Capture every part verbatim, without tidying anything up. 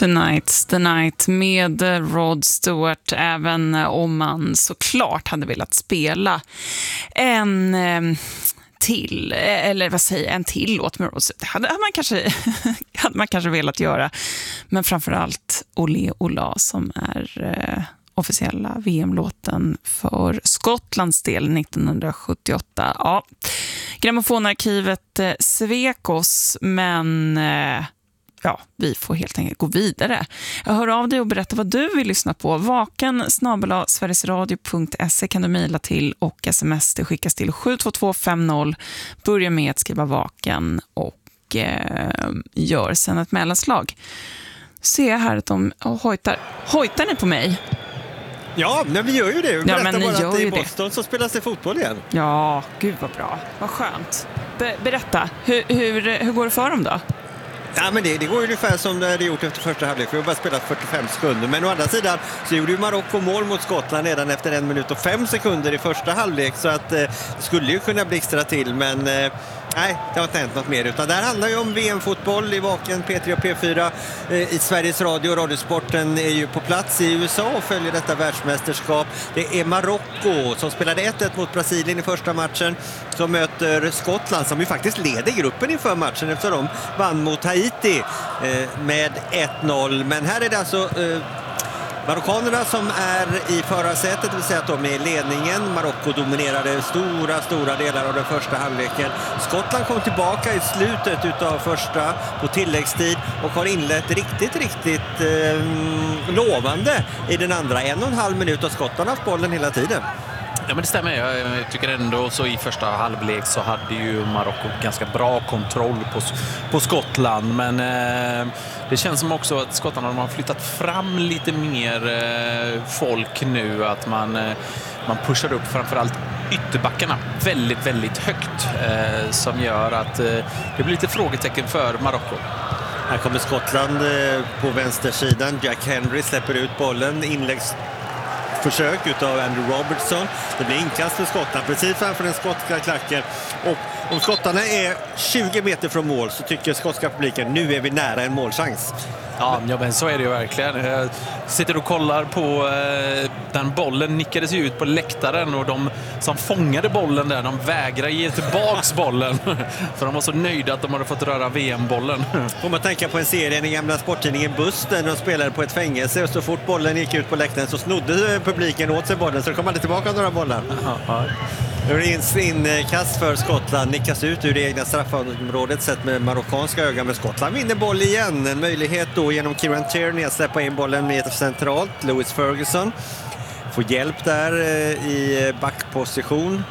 Tonight's the Night med Rod Stewart, även om man såklart hade velat spela en eh, till, eller vad säger en till låt med Rod Stewart. Det hade, hade, man kanske, hade man kanske velat göra, men framförallt Olé Ola som är eh, officiella V M-låten för Skottlands del nittonhundrasjuttioåtta. Ja, grammofonarkivet eh, svek oss, men eh, ja, vi får helt enkelt gå vidare. Jag hör av dig och berätta vad du vill lyssna på. Vaken snabel-a sverigesradio punkt se kan du mejla till, och sms det skickas till sju två två fem noll. Börja med att skriva vaken och eh, gör sen ett mellanslag. Ser jag här att de oh, hojtar. Hojtar ni på mig? Ja, men vi gör ju det. Vi ja, men ni bara gör att i ju Boston det. Så spelas det fotboll igen. Ja, gud vad bra. Vad skönt. Be- berätta, hur, hur, hur går det för dem då? Ja, men det, det går ju ungefär som det hade gjort efter första halvlek. Vi har bara spelat fyrtiofem sekunder. Men å andra sidan så gjorde ju Marocko mål mot Skottland redan efter en minut och fem sekunder i första halvlek. Så att eh, det skulle ju kunna blixtra till. Men eh, nej, det har inte hänt något mer. Utan det här handlar ju om V M-fotboll i Vaken, P tre och P fyra. Eh, I Sveriges Radio. Radiosporten är ju på plats i U S A och följer detta världsmästerskap. Det är Marocko som spelade ett ett mot Brasilien i första matchen. Som möter Skottland som ju faktiskt leder gruppen inför matchen efter de vann mot Haiti eh, med ett noll. Men här är det alltså eh, marockanerna som är i förarsätet, det vill säga att de är i ledningen. Marocko dominerade stora, stora delar av den första halvleken. Skottland kom tillbaka i slutet utav första på tilläggstid och har inlett riktigt, riktigt eh, lovande i den andra. En och en halv minut och Skottland har haft bollen hela tiden. Ja, men det stämmer. Jag tycker ändå så i första halvlek så hade ju Marocko ganska bra kontroll på, på Skottland. Men eh, det känns som också att Skottland har flyttat fram lite mer eh, folk nu. Att man, eh, man pushar upp framförallt ytterbackarna väldigt, väldigt högt. Eh, som gör att eh, det blir lite frågetecken för Marocko. Här kommer Skottland eh, på vänstersidan. Jack Henry släpper ut bollen. Inläggs försök utav Andrew Robertson. Det blir inkast för Skottland precis framför den skotska klacken. Och om skottarna är tjugo meter från mål så tycker skotska publiken nu är vi nära en målchans. Ja, ja, men så är det ju verkligen. Jag sitter och kollar på eh, den bollen nickades ju ut på läktaren och de som fångade bollen där, de vägrar ge tillbaks bollen. För de var så nöjda att de hade fått röra V M-bollen. Får man tänka på en serie i den gamla sporttidningen Busten, de spelade på ett fängelse och så fort bollen gick ut på läktaren så snodde publiken åt sig bollen så det kom aldrig tillbaka några bollar. Ja. Det är inkast för Skottland, nickas ut ur det egna straffområdet sett med marockanska ögon, med Skottland vinner boll igen. En möjlighet då genom Kieran Tierney att släppa in bollen med centralt. Lewis Ferguson får hjälp där i backposition.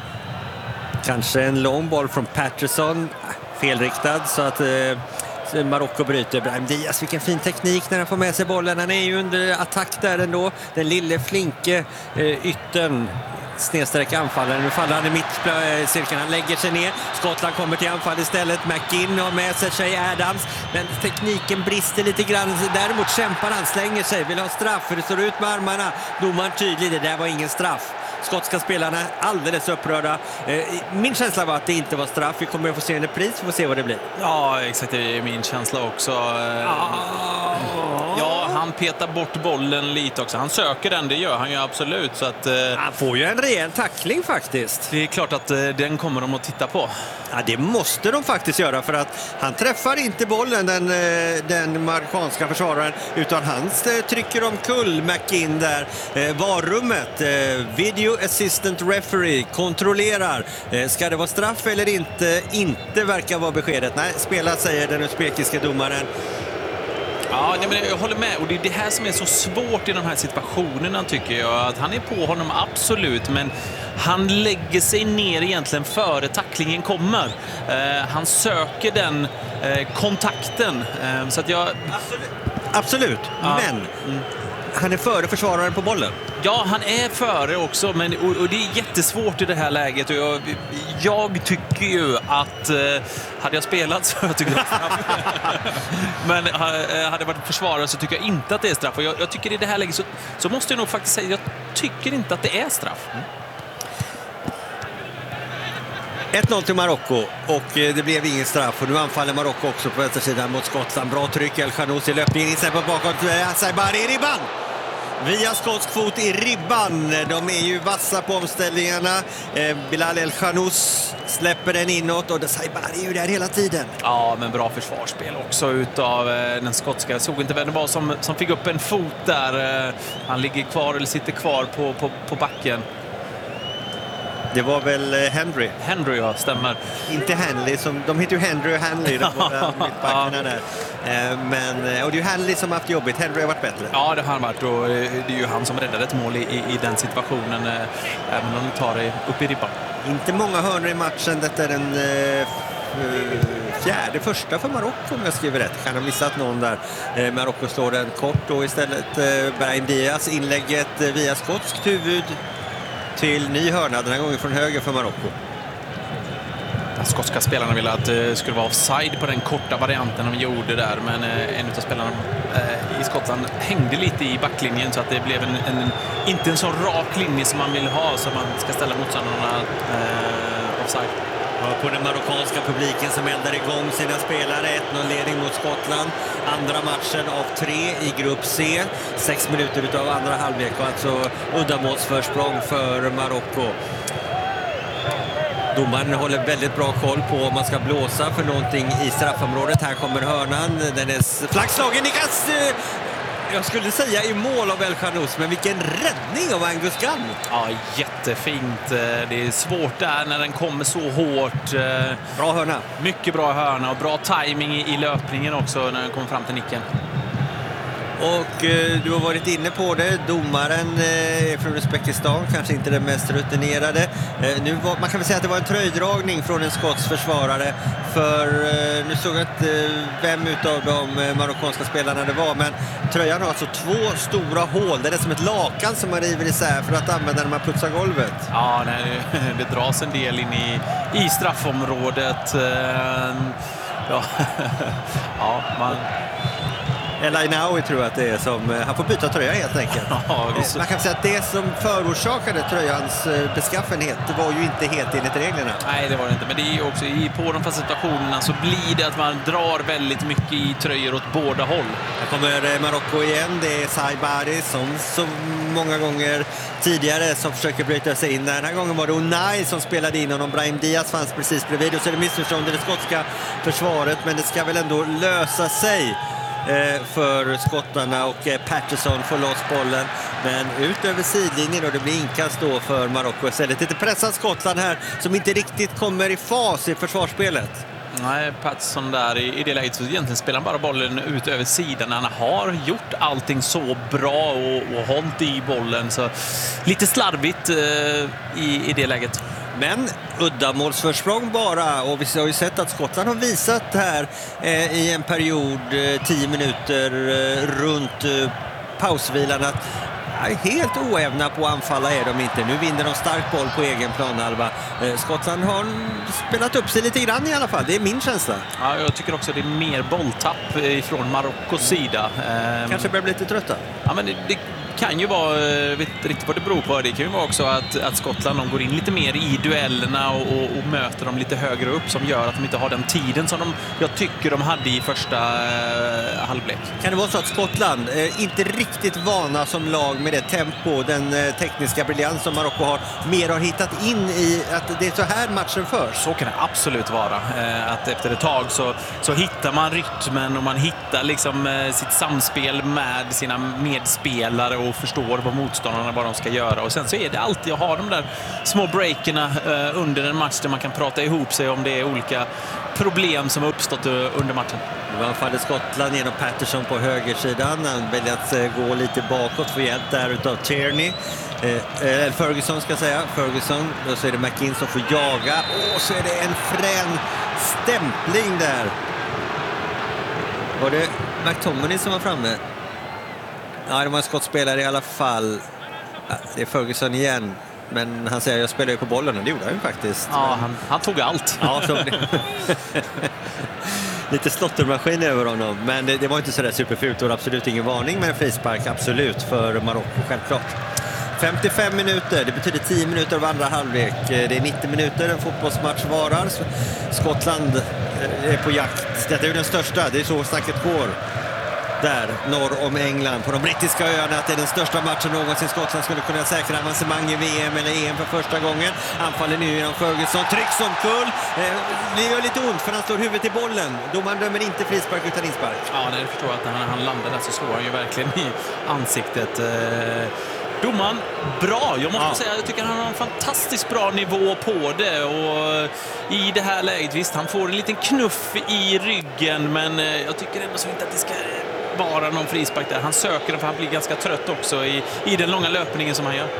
Kanske en lång boll från Patterson, felriktad så att eh, Marocko bryter. Brahim Diaz, vilken fin teknik när han får med sig bollen. Han är ju under attack där ändå. Den lille flinke eh, yttern snedsträck anfallaren. Nu faller han i mittcirkeln. Han lägger sig ner. Skottland kommer till anfall istället. McGinn har med sig Shay Adams. Men tekniken brister lite grann. Däremot kämpar han, slänger sig. Vill ha straff för det står ut med armarna. Domaren tydlig, det där var ingen straff. Skotska spelarna alldeles upprörda. Min känsla var att det inte var straff. Vi kommer att få se en repris. Vi får se vad det blir. Ja, exakt. Det är min känsla också. Oh. Ja, han petar bort bollen lite också. Han söker den, det gör han ju absolut. Så att, han får ju en rejäl tackling faktiskt. Det är klart att den kommer de att titta på. Ja, det måste de faktiskt göra för att han träffar inte bollen, den, den marockanska försvararen, utan han trycker omkull McGinn där. Varummet, video assistant referee, kontrollerar. Ska det vara straff eller inte? Inte verkar vara beskedet. Nej, spela, säger den usbekiska domaren. Ja, nej, men jag håller med. Och det är det här som är så svårt i de här situationerna tycker jag. Att han är på honom absolut, men han lägger sig ner egentligen före tacklingen kommer. Eh, han söker den eh, kontakten. Eh, så att jag... Absolut, absolut. Ja. Men... Mm. Han är före försvararen på bollen. Ja, han är före också, men, och, och det är jättesvårt i det här läget. Och jag, jag tycker ju att eh, hade jag spelat så jag tycker det är straff. Men eh, hade jag varit försvarare så tycker jag inte att det är straff. Och jag, jag tycker i det här läget så, så måste jag nog faktiskt säga jag tycker inte att det är straff. Mm. ett noll till Marocko och det blev ingen straff och nu anfaller Marocko också på vänstersidan mot Skottland. Bra tryck, El Khanous i löpningen in sig på bakåt, Saibari i ribban! Via skotsk fot i ribban. De är ju vassa på omställningarna. Eh, Bilal El Khanous släpper den inåt och Saibari är ju där hela tiden. Ja, men bra försvarsspel också utav eh, den skotska. Jag såg inte vem det var som, som fick upp en fot där. Eh, han ligger kvar eller sitter kvar på, på, på backen. Det var väl Henry. Henry, ja, stämmer. Inte Hanley, som, de heter ju Henry och Hanley, de båda mittbackarna där. Men, och det är ju Hanley som har haft jobbigt, Henry har varit bättre. Ja, det har han varit och det är ju han som räddade ett mål i, i, i den situationen, även om de tar det upp i ribban. Inte många hörnor i matchen, detta är den eh, fjärde första för Marocko om jag skriver rätt. Kan ha missat någon där. Eh, Marocko slår den kort och istället eh, Brahim Diaz inlägget eh, via skotskt huvud till ny hörna, den här gången från höger för Marocko. De skotska spelarna ville att det skulle vara offside på den korta varianten de gjorde där, men en av spelarna eh, i Skottland hängde lite i backlinjen så att det blev en, en, inte en så rak linje som man vill ha, så man ska ställa motståndarna eh, offside. På den marockanska publiken som eldar igång sina spelare. ett noll-ledning mot Skottland. Andra matchen av tre i grupp C. Sex minuter utav andra halvlek och alltså uddamålsförsprång för Marocko. Domaren håller väldigt bra koll på om man ska blåsa för någonting i straffområdet. Här kommer hörnan. Den är flaggslagen i kast. Jag skulle säga i mål av El Khanous, men vilken räddning av Angus Gunn. Ja, jättefint. Det är svårt där när den kommer så hårt. Bra hörna. Mycket bra hörna och bra timing i löpningen också när den kommer fram till nicken. Och eh, du har varit inne på det. Domaren eh, från Uzbekistan, kanske inte den mest rutinerade. Eh, nu var, man kan väl säga att det var en tröjdragning från en skotsk försvarare. För eh, nu såg jag inte eh, vem utav de eh, marockanska spelarna det var. Men tröjan har alltså två stora hål. Det är som ett lakan som man river isär för att använda när man putsar golvet. Ja, nej, det dras en del in i, i straffområdet. Eh, ja, ja, man... El Ainaoui tror jag att det är som, han får byta tröja helt enkelt. Ja, så... Man kan säga att det som förorsakade tröjans beskaffenhet var ju inte helt enligt reglerna. Nej, det var det inte. Men det är ju också i, på de fasta situationerna så blir det att man drar väldigt mycket i tröjor åt båda håll. Här kommer Marocko igen. Det är Saibari som så många gånger tidigare som försöker bryta sig in. Den här gången var det Unai som spelade in honom. Brahim Diaz fanns precis bredvid och så är det missförstånd i det skotska försvaret. Men det ska väl ändå lösa sig för skottarna och Patterson får loss bollen, men ut över sidlinjen och det blir inkast då för Marocko. Istället lite pressat Skottland här som inte riktigt kommer i fas i försvarsspelet. Nej, Patterson där i, i det läget så egentligen spelar han bara bollen ut över sidan. Han har gjort allting så bra och, och hållit i bollen, så lite slarvigt eh, i, i det läget. Men uddamålsförsprång bara, och vi har ju sett att Skottland har visat här eh, i en period, eh, tio minuter eh, runt eh, pausvilan att eh, helt oävna på att anfalla är de inte. Nu vinner de stark boll på egen planhalva. Eh, Skottland har spelat upp sig lite grann i alla fall, det är min känsla. Ja, jag tycker också att det är mer bolltapp ifrån Marockos sida. Eh, Kanske börjar bli lite trötta. Ja, men det, det kan ju vara, jag vet inte riktigt vad det beror på, det kan ju vara också att, att Skottland de går in lite mer i duellerna och, och, och möter dem lite högre upp, som gör att de inte har den tiden som de, jag tycker de hade i första eh, halvlek. Kan det vara så att Skottland eh, inte riktigt vana som lag med det tempo, den eh, tekniska briljans som Marocko har, mer har hittat in i att det är så här matchen förs? Så kan det absolut vara. Eh, att efter ett tag så, så hittar man rytmen och man hittar liksom eh, sitt samspel med sina medspelare och förstår vad motståndarna vad de ska göra. Och sen så är det alltid att ha de där små breakerna eh, under en match där man kan prata ihop sig om det är olika problem som har uppstått uh, under matchen. Nu anfaller Skottland genom Patterson på högersidan. Han väljer att uh, gå lite bakåt för hjälp där utav Tierney. Eh, Ferguson ska jag säga. Ferguson. Och så är det McKinn som får jaga. Och så är det en frän stämpling där. Var det McTominay som var framme? Ja, det var en skottspelare i alla fall. Ja, det är Ferguson igen. Men han säger jag spelar ju på bollen, och det gjorde han ju faktiskt. Ja, han, han tog allt. Ja, så lite slottermaskin över honom. Men det, det var inte så där superfult och absolut ingen varning. Men en frispark absolut för Marocko, självklart. femtiofem minuter, det betyder tio minuter av andra halvlek. Det är nittio minuter en fotbollsmatch varar. Skottland är på jakt. Detta är ju den största, det är så snacket går. Där, norr om England, på de brittiska öarna, att det är den största matchen någonsin. Skottland skulle kunna säkra avancemang i V M eller E M för första gången. Anfaller nu genom Ferguson, trycks omkull. Eh, det gör lite ont för han slår huvudet i bollen. Domaren dömer inte frispark utan inspark. Ja, det förstår jag att när han landar där så slår han ju verkligen i ansiktet. Eh... Domaren, bra. Jag måste ja. säga, jag tycker han har en fantastiskt bra nivå på det. Och i det här läget, visst, han får en liten knuff i ryggen, men jag tycker ändå så inte att det ska vara någon frispark där. Han söker den för han blir ganska trött också i, i den långa löpningen som han gör.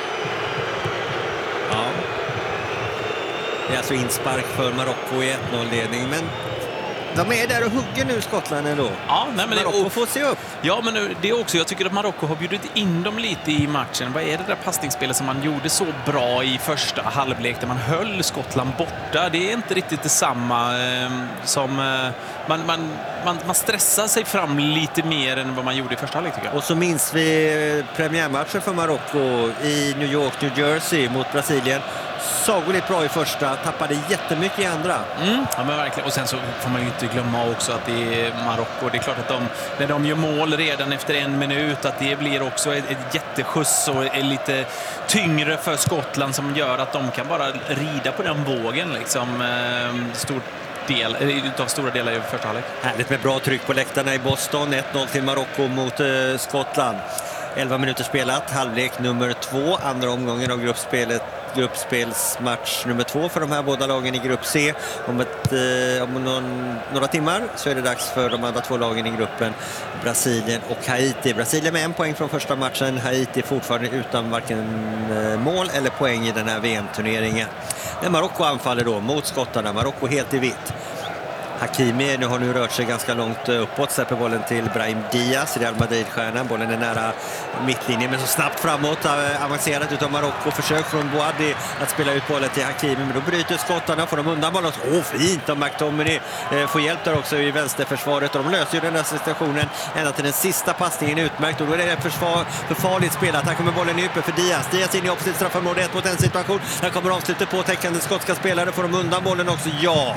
Ja. Det är alltså inspark för Marocko i ett noll-ledning, men de är där och hugger nu, Skottland ändå. Ja, nej, men Marocko och, får se upp. Ja, men det är också, jag tycker att Marocko har bjudit in dem lite i matchen. Vad är det där passningsspelet som man gjorde så bra i första halvlek där man höll Skottland borta? Det är inte riktigt detsamma eh, som... Eh, man, man, man, man stressar sig fram lite mer än vad man gjorde i första halvlek, tycker jag. Och så minns vi premiärmatchen för Marocko i New York, New Jersey mot Brasilien. Sagolikt bra i första, tappade jättemycket i andra. Mm, ja, men verkligen. Och sen så får man ju inte glömma också att det är Marocko. Det är klart att de, när de gör mål redan efter en minut, att det blir också ett, ett jätteskjuts och är lite tyngre för Skottland som gör att de kan bara rida på den vågen liksom. Eh, stor del, utav stora delar i första halvlek. Härligt med bra tryck på läktarna i Boston. ett noll till Marocko mot eh, Skottland. elva minuter spelat, halvlek nummer två, andra omgången av gruppspelet, gruppspelsmatch nummer två för de här båda lagen i grupp C. Om, ett, eh, om någon, några timmar så är det dags för de andra två lagen i gruppen, Brasilien och Haiti. Brasilien med en poäng från första matchen, Haiti fortfarande utan varken eh, mål eller poäng i den här V M-turneringen. Men Marocko anfaller då mot skottarna, Marocko helt i vitt. Hakimi nu har nu rört sig ganska långt uppåt, släpper bollen till Brahim Diaz, Real Madrid-stjärnan. Bollen är nära mittlinjen, men så snabbt framåt, avancerat utav Marocko. Försök från Boadi att spela ut bollen till Hakimi, men då bryter skottarna, får de undan bollen. Åh, oh, fint av McTominay eh, får hjälp där också i vänsterförsvaret. Och de löser ju den här situationen ända till den sista passningen, utmärkt. Och då är det försvar, för farligt spelat. Här kommer bollen uppe för Diaz. Diaz in i opposite straffområde, ett mot en situation. Här kommer avslutet på täckande skotska spelare. Får de undan bollen också? Ja!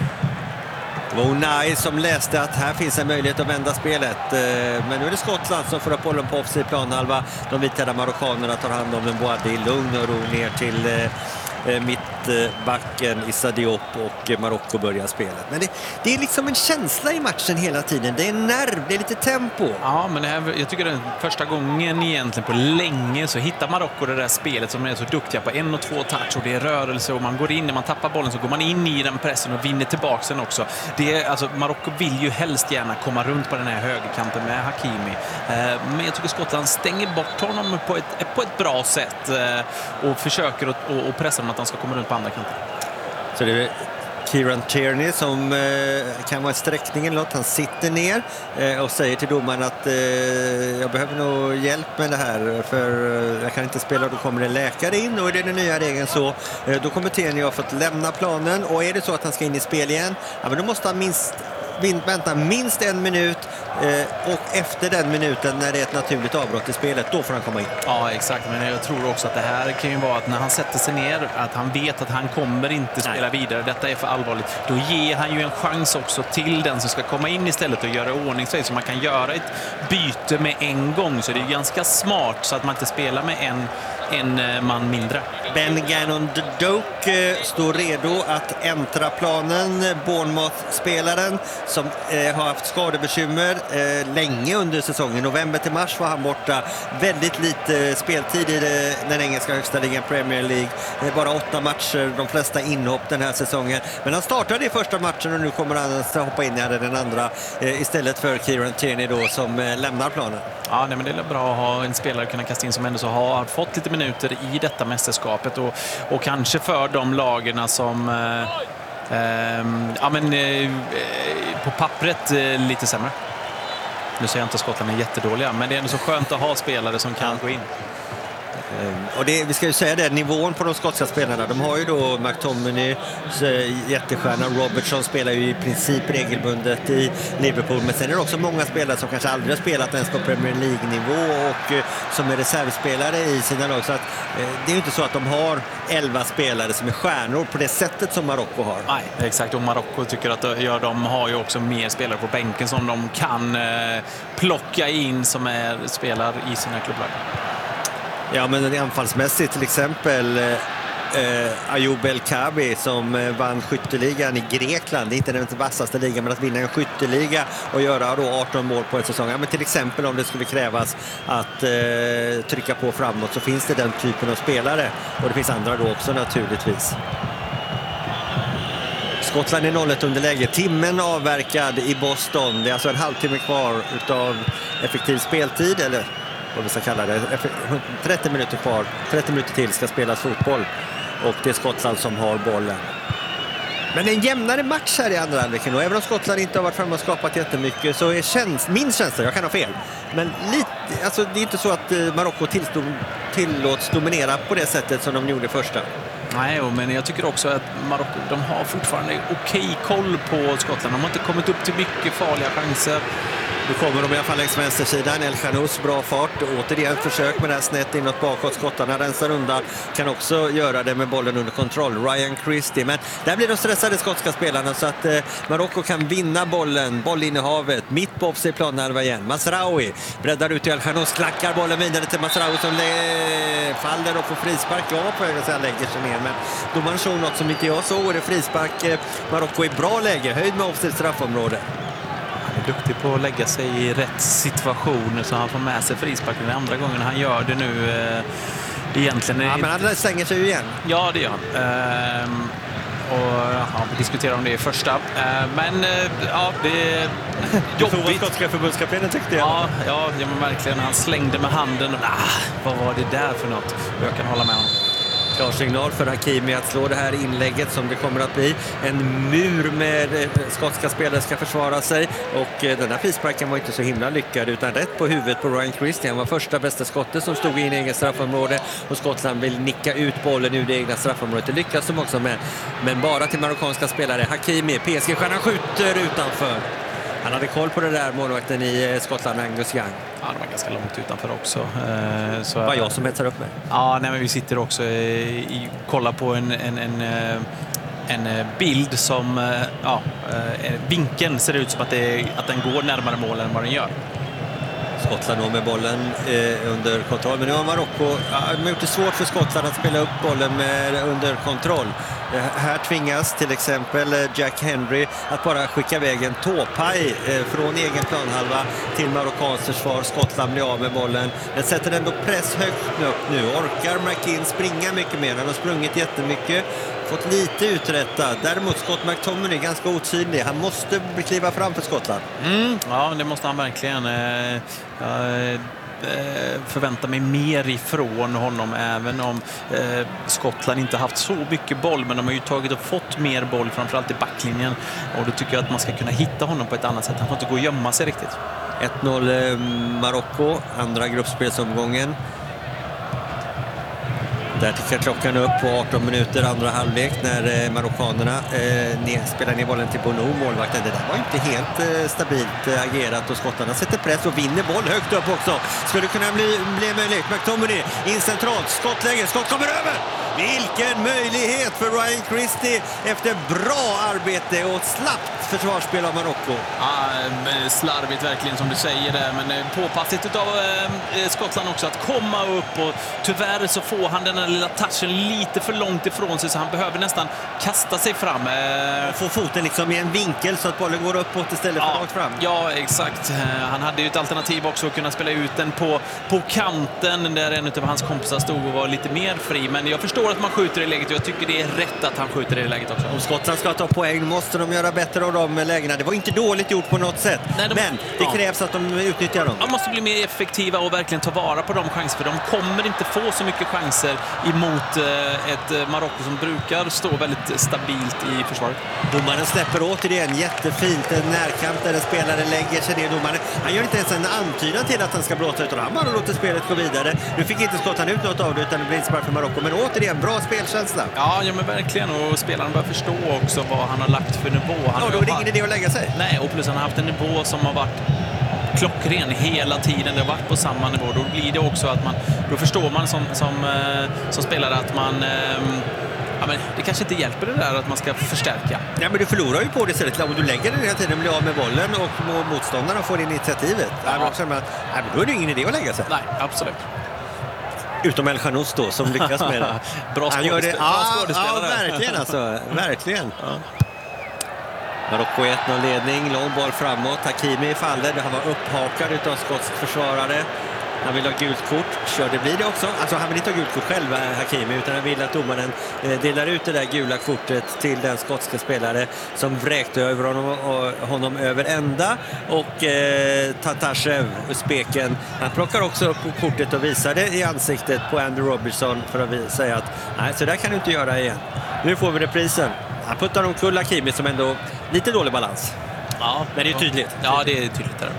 Det var Unai som läste att här finns en möjlighet att vända spelet. Men nu är det Skottland som får upp bollen på offside planhalva. De vita marockanerna tar hand om den Boadi i lugn och ro ner till mittbacken Issa Diop, och Marocko börjar spelet. Men det, det är liksom en känsla i matchen hela tiden. Det är nerv, det är lite tempo. Ja, men det här, jag tycker det är första gången egentligen på länge så hittar Marocko det där spelet som är så duktiga på en och två touch, och det är rörelse och man går in, när man tappar bollen så går man in i den pressen och vinner tillbaka den också. Det är, alltså, Marocko vill ju helst gärna komma runt på den här högerkanten med Hakimi. Eh, men jag tycker Skottland stänger bort honom på ett, på ett bra sätt eh, och försöker att och, och pressa honom att han ska komma runt på andra kanten. Så det är Kieran Tierney som eh, kan vara sträckningen låt. Han sitter ner eh, och säger till domaren att eh, jag behöver nog hjälp med det här, för eh, jag kan inte spela. Då kommer det läkare in, och är det den nya regeln så eh, då kommer Tierney ha fått lämna planen, och är det så att han ska in i spel igen, ja, men då måste han minst vänta minst en minut eh, och efter den minuten, när det är ett naturligt avbrott i spelet, då får han komma in. Ja, exakt. Men jag tror också att det här kan ju vara att när han sätter sig ner, att han vet att han kommer inte spela Nej. vidare. Detta är för allvarligt. Då ger han ju en chans också till den som ska komma in istället och göra ordning sig, så man kan göra ett byte med en gång. Så det är ganska smart så att man inte spelar med en en man mindre. Ben Gannon Doak står redo att äntra planen. Bournemouth-spelaren som eh, har haft skadebekymmer eh, länge under säsongen. November till mars var han borta. Väldigt lite speltid i det, den engelska högsta ligan Premier League. Eh, bara åtta matcher, de flesta inhopp den här säsongen. Men han startade i första matchen och nu kommer han att hoppa in i den andra eh, istället för Kieran Tierney då, som eh, lämnar planen. Ja, nej, men det är bra att ha en spelare kunna kasta in som ändå så har fått lite minuter i detta mästerskapet, och, och kanske för de lagerna som eh, eh, ja, men, eh, på pappret eh, lite sämre. Nu säger jag inte att Skottland är jättedåliga, men det är ändå så skönt att ha spelare som kan gå in. Och det, vi ska ju säga det, nivån på de skotska spelarna, de har ju då McTominay, jättestjärna, Robertson spelar ju i princip regelbundet i Liverpool, men sen är det också många spelare som kanske aldrig har spelat ens på Premier League-nivå och eh, som är reservspelare i sina lag, så att eh, det är ju inte så att de har elva spelare som är stjärnor på det sättet som Marocko har. Nej, exakt, och Marocko tycker att ja, de har ju också mer spelare på bänken som de kan eh, plocka in som är spelar i sina klubbar. Ja, men anfallsmässigt till exempel eh, Ayoub El Kabi som eh, vann skytteligan i Grekland. Det är inte den vassaste ligan, men att vinna en skytteliga och göra då arton mål på en säsong. Ja, men till exempel om det skulle krävas att eh, trycka på framåt, så finns det den typen av spelare. Och det finns andra då också naturligtvis. Skottland är noll ett underläge. Timmen avverkad i Boston. Det är alltså en halvtimme kvar utav effektiv speltid, eller vad vi ska kalla det. trettio minuter kvar. trettio minuter till ska spelas fotboll. Och det är Skottland som har bollen. Men en jämnare match här i andra halvleken. Och även om Skottland inte har varit framme och skapat jättemycket, så är käns- min känsla, jag kan ha fel, men lite, alltså det är inte så att Marocko tillstå- tillåts dominera på det sättet som de gjorde första. Nej, men jag tycker också att Marocko, de har fortfarande okej koll på Skottland. De har inte kommit upp till mycket farliga chanser. Nu kommer de i alla fall längs vänstersidan. El Khanous, bra fart. Återigen försök med det här snett inåt bakåt. Skottarna rensar undan. Kan också göra det med bollen under kontroll. Ryan Christie. Men där blir de stressade skotska spelarna, så att eh, Marocko kan vinna bollen. Bollinnehavet. Mitt på offside-planhalva igen. Mazraoui breddar ut till El Khanous. Klackar bollen vidare till Mazraoui som le- faller och får frispark. Ja, på väg att säga lägger sig ner. Men domaren såg något som inte jag såg. Det är frispark. Eh, Marocko i bra läge. Höjd med offside straffområde. Han är duktig på att lägga sig i rätt situation så han får med sig frisparken den andra gången. Han gör det nu eh, egentligen. Ja, men han stänger sig ju igen. Ja, det gör han. Ehm, och ja, vi diskuterar om det i första. Ehm, men eh, ja, det är jobbigt. Skotska förbundskaptenen tyckte jag. Ja, ja, ja, men verkligen. Han slängde med handen. Och, ah, vad var det där för något? Jag kan hålla med honom. Klarsignal för Hakimi att slå det här inlägget som det kommer att bli. En mur med skotska spelare ska försvara sig, och den här frisparken var inte så himla lyckad, utan rätt på huvudet på Ryan Christie. Han var första bästa skottet som stod i en egen straffområde, och Skottland vill nicka ut bollen ur det egna straffområdet. Det lyckas de också med, men bara till marockanska spelare. Hakimi, P S G-stjärnan, skjuter utanför. Han hade koll på det där, målvakten i Skottland, Angus Young. Ja, de var ganska långt utanför också. Eh, så, det var jag som hetsar upp mig. Ja, nej, men vi sitter också i, i kollar på en, en, en, en bild som, ja, vinkeln ser ut som att, det, att den går närmare målen än vad den gör. Skottland då med bollen eh, under kontroll. Men nu har Marocko ja, gjort det svårt för Skottland att spela upp bollen med, under kontroll. Eh, här tvingas till exempel eh, Jack Henry att bara skicka iväg en tåpaj eh, från egen planhalva till marockanskt försvar. Skottland blir av med bollen. Den sätter ändå press högt upp nu. Orkar McKinn springa mycket mer? Han har sprungit jättemycket. Fått lite uträttat. Däremot Scott McTominay är ganska otydlig. Han måste kliva fram för Skottland. Mm, ja, det måste han verkligen. Jag förväntar mig mer ifrån honom, även om Skottland inte haft så mycket boll, men de har ju tagit och fått mer boll, framförallt i backlinjen. Och då tycker jag att man ska kunna hitta honom på ett annat sätt. Han får inte gå och gömma sig riktigt. ett noll Marocko, andra gruppspelsomgången. Där tickar klockan upp på arton minuter, andra halvlek, när eh, marockanerna eh, ner, spelar ner bollen till Bono, målvakten. Det där var inte helt eh, stabilt eh, agerat, och skottarna sätter press och vinner boll högt upp också. Skulle kunna bli, bli möjligt. McTominay in centralt, skottläge, skott kommer över! Vilken möjlighet för Ryan Christie efter bra arbete och slappt försvarsspel av Marocko. Ja, slarvigt verkligen som du säger där, men påpassligt utav eh, Skottland också att komma upp, och tyvärr så får han den här lilla touchen lite för långt ifrån sig, så han behöver nästan kasta sig fram. Eh. Få foten liksom i en vinkel så att bollen går uppåt istället för ja, rakt fram. Ja, exakt. Han hade ju ett alternativ också att kunna spela ut den på, på kanten där en av hans kompisar stod och var lite mer fri, men jag förstår förstår att man skjuter i läget och jag tycker det är rätt att han skjuter i läget också. Om Skottland ska ta poäng måste de göra bättre av de lägena. Det var inte dåligt gjort på något sätt. Nej, de, men det ja. krävs att de utnyttjar dem. Man måste bli mer effektiva och verkligen ta vara på de chanser. För de kommer inte få så mycket chanser emot ett Marocko som brukar stå väldigt stabilt i försvaret. Domaren släpper återigen jättefint. En närkamp där en spelare lägger sig ner. Domaren, han gör inte ens en antydan till att han ska blåsa ut. Han bara låter spelet gå vidare. Nu fick inte Skottland ut något av det utan det blir inspark för Marocko. Men återigen, bra spelkänsla. Ja, ja men verkligen. Och spelaren bör förstå också vad han har lagt för nivå. Han ja, då är det ingen idé att lägga sig. Nej, och plus han har haft en nivå som har varit klockren hela tiden. Det har varit på samma nivå. Då blir det också att man, då förstår man som, som, som spelare att man... Ja, men det kanske inte hjälper det där att man ska förstärka. Ja, men du förlorar ju på det istället. Om du lägger den hela tiden, blir av med bollen och motståndarna får initiativet. Ja. Ja, men man, ja, men då är det ingen idé att lägga sig. Nej, absolut. Utom El Khanous då, som lyckas med det. Bra skådespelare. Ja, ja, verkligen alltså. Verkligen. Ja. Marocko ett noll ledning, lång boll framåt. Hakimi faller, han var upphakad utav skotsk försvarare. Han vill ha gult kort, kör det blir det också. Alltså han vill inte ha gult kort själv, Hakimi, utan han vill att domaren eh, delar ut det där gula kortet till den skotska spelare som vräkte över honom, och, honom över ända. Och eh, Tatashev, Uzbeken, han plockar också upp kortet och visar det i ansiktet på Andy Robertson för att säga att nej, så där kan du inte göra igen. Nu får vi reprisen. Han puttar omkull Hakimi som ändå lite dålig balans. Ja, men det är tydligt. Ja, det är tydligt där.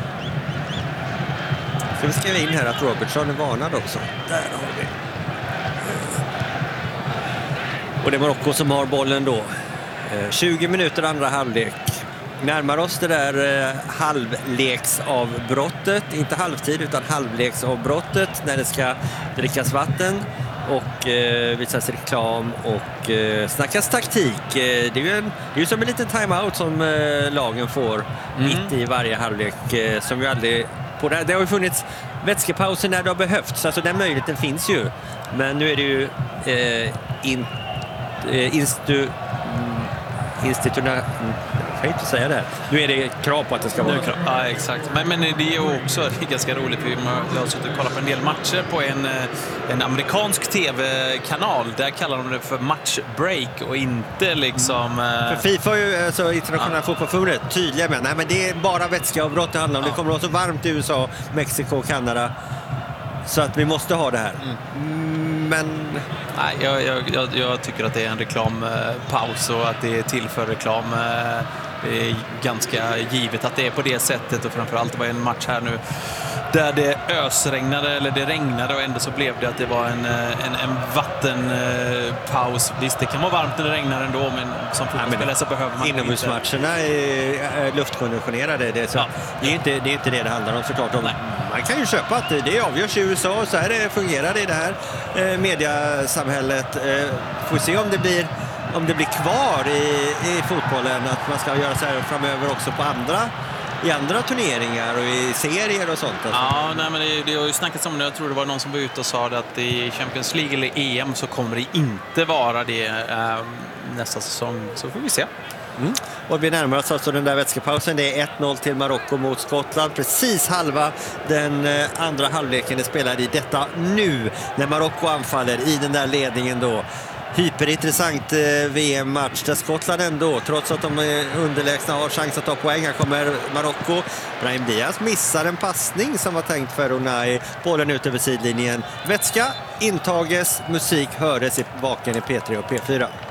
Ska vi skriva in här att Robertson är varnad också. Där har vi. Och det är Marocko som har bollen då. tjugo minuter andra halvlek. Närmar oss det där halvleksavbrottet. Inte halvtid utan halvleksavbrottet när det ska drickas vatten och eh, visas reklam och eh, snackas taktik. Eh, det är ju en, det är ju som en liten timeout som eh, lagen får mm. mitt i varje halvlek eh, som ju aldrig... På det, det har ju funnits vätskepauser när det har behövts, alltså den möjligheten finns ju. Men nu är det ju eh, in, eh, instu, instituna, jag kan inte säga det här. Nu är det krav på att det ska vara. Ja, exakt. Men, men det är ju också ganska roligt. Jag har suttit och kollat på en del matcher på en, en amerikansk tv-kanal. Där kallar de det för matchbreak och inte liksom... Mm. För FIFA är ju, alltså internationella ja. fotbollsförbundet tydliga med. Nej, men det är bara vätskeavbrott det handlar om. Ja. Det kommer att vara så varmt i U S A, Mexiko och Kanada. Så att vi måste ha det här. Mm. Men... Nej, jag, jag, jag, jag tycker att det är en reklampaus och att det är till för reklam. Det är ganska givet att det är på det sättet, och framförallt var det en match här nu där det ösregnade, eller det regnade, och ändå så blev det att det var en, en, en vattenpaus. Visst, det kan vara varmt när det regnar ändå, men som fotbollsspelare så behöver man inte... Inomhusmatcherna är luftkonditionerade. Det är, så, ja. det, är inte, det är inte det det handlar om såklart. Om, man kan ju köpa att det avgörs i U S A, så här det fungerar det i det här eh, mediasamhället. Eh, får se om det blir om det blir kvar i, i fotbollen, att man ska göra så här framöver också på andra i andra turneringar och i serier och sånt. Alltså. Ja, nej, men det, det har ju snackats om det. Jag tror det var någon som var ute och sa det, att i Champions League eller E M så kommer det inte vara det eh, nästa säsong. Så får vi se. Mm. Och vi närmar oss alltså den där vätskepausen. Det är ett noll till Marocko mot Skottland. Precis halva den eh, andra halvleken är spelad i detta nu. När Marocko anfaller i den där ledningen då. Hyperintressant eh, V M-match där Skottland ändå, trots att de är underlägsna, har chans att ta poäng. Här kommer Marocko. Brahim Diaz missar en passning som var tänkt för Unai. Bollen ut över sidlinjen. Vätska intages, musik hördes i baken i P tre och P fyra.